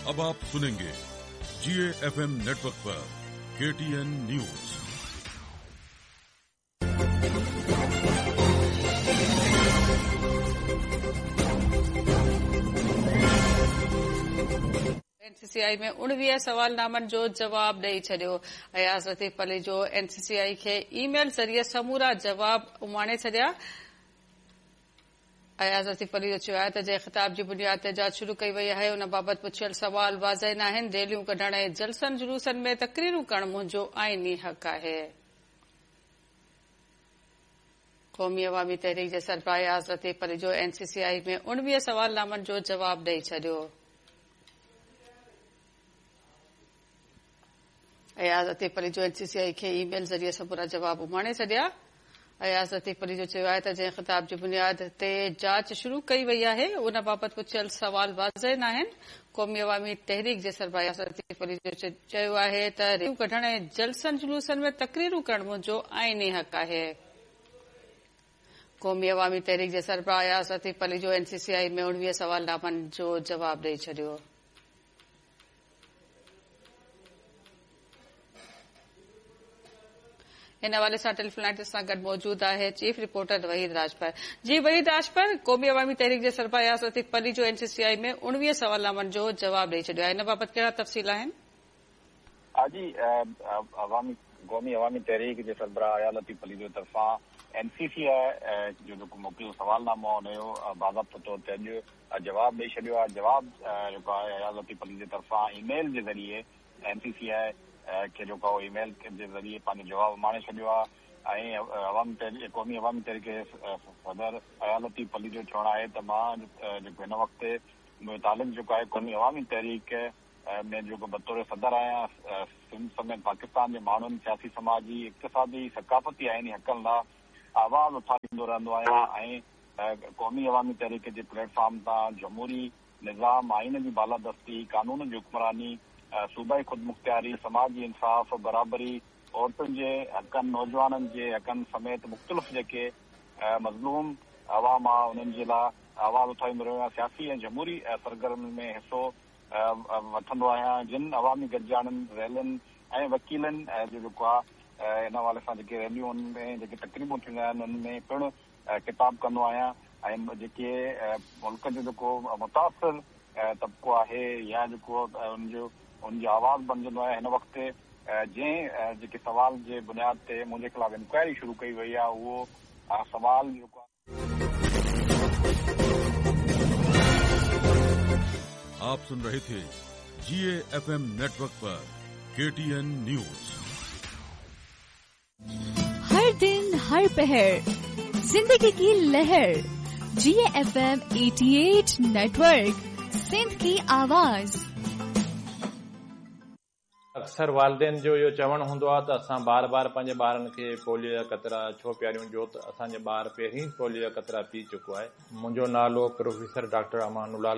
अब आप सुनेंगे GAFM network पर KTN न्यूज। NCCI में 19 सवालनामनि जो जवाब ॾेई छॾियो। अयाज़ लतीफ़ अली जो NCCI खे ईमेल ज़रिए समूरा जवाब उमाणे छॾिया। अयाज़ लतीफ़ अली जो चयो आहे त जंहिं ख़िताब जी बुनियाद ते जांच शुरू कई वई आहे उन बाबति पुछियल सवाल वाज़ह न आहिनि। रैलियूं कढण ऐं जलसनि जुलूसनि में तक़रीरूं करणु मुंहिंजो आईनी हक़ आहे। क़ौमी अवामी तहरीक जे सरबराह अयाज़ लतीफ़ अली जो NCCI में 19 सवालनामनि जो जवाब ॾेई छॾियो। अयाज़ लतीफ़ अली जो NCCI खे ईमेल ज़रिए समूरा जवाब उमाणे छॾिया। अयाज़ लतीफ़ अली जो चयो आहे त जंहिं ख़िताब जी बुनियाद ते जांच शुरू कई वई आहे उन बाबति पुछियल सवाल वाज़ह न आहिनि। क़ौमी अवामी तहरीक जे सरबराह अयाज़ लतीफ़ अली जो चयो आहे त रैलियूं कढण ऐं जलसनि जुलूसनि में तक़रीरूं करणु मुंहिंजो आईनी हक़ आहे। क़ौमी अवामी तहरीक जे सरबराह अयाज़ लतीफ़ अली जो NCCI में 19 सवालनामनि जो जवाब ॾेई छॾियो। इन हवाले सां टेलीफोन लाइन सां गॾु मौजूद आहे चीफ रिपोर्टर वहीद राजपर। जी वहीद राजपर, क़ौमी अवामी तहरीक जे सरबराह अयाज़ लतीफ़ अली जो NCCI में 19 सवालनामनि जो जवाब ॾेई छॾियो आहे। इन बाबति कहिड़ा तफ़सील आहिनि? जी क़ौमी अवामी तहरीक जे सरबराह अयाज़ लतीफ़ अली जे तरफ़ां NCCI जो जेको मोकिलियल सवालनामो आहे हुनजो बाज़ाब्ते तौर ते अॼु जवाब ॾेई छॾियो आहे। जवाब जेको आहे अयाज़ लतीफ़ अली जे तरफ़ां ईमेल जे ज़रिए NCCI खे जेको आहे ईमेल जे ज़रिए पंहिंजो जवाब माणे छॾियो आहे ऐं क़ौमी अवामी तहरीक सदर अयाज़ लतीफ़ अली जो चवणु आहे त मां जेको हिन वक़्तु मुतालिक़ जेको आहे क़ौमी अवामी तहरीक में जेको बतौर सदर आहियां सिंध समेत पाकिस्तान जे माण्हुनि सियासी समाजी इक़्तिसादी सक़ाफ़ती आईनी हक़नि लाइ आवाज़ उथारींदो रहंदो आहियां ऐं क़ौमी अवामी तहरीक जे प्लेटफॉर्म तां जमहूरी निज़ाम आइन जी बालादस्ती कानून जी हुक्मरानी सूबाई ख़ुदमुख्तियारी समाजी इंसाफ़ बराबरी औरतुनि जे हक़नि नौजवाननि जे हक़नि समेत मुख़्तलिफ़ जेके मज़लूम अवाम आहे उन्हनि जे लाइ आवाज़ उथारींदो रहियो आहियां। सियासी ऐं जमहूरी सरगर्मियुनि में हिसो वठंदो आहियां। जिन अवामी गॾिजाणनि रैलियुनि ऐं वकीलनि जो जेको आहे इन हवाले सां जेके रैलियूं में जेके तक़रीबूं थींदियूं आहिनि उन में पिणु किताब कंदो आहियां ऐं जेके मुल्क जो जेको मुतासिर तबिको आहे या जेको उनजी आवाज़ बणिजंदो आहे। हिन वक़्तु जंहिं जेके सवाल जे बुनियाद ते मुंहिंजे ख़िलाफ़ इंक्वायरी शुरू कई वई आहे उहो सवाल जेको आप सुन रहे थे GAFM नेटवर्क पर KTN न्यूज। हर दिन हर पहर जिंदगी की लहर GAFM 88 नेटवर्क सिंध की आवाज। अक्सर वालदेन जो इहो चवणु हूंदो आहे त असां बार बार पंहिंजे ॿारनि खे पोलियो जा क़तरा छो पियारियूं, जो त असांजो ॿार पहिरीं पोलियो जा क़तरा पी चुको आहे। मुंहिंजो नालो प्रोफेसर डॉक्टर अमानुल्लाह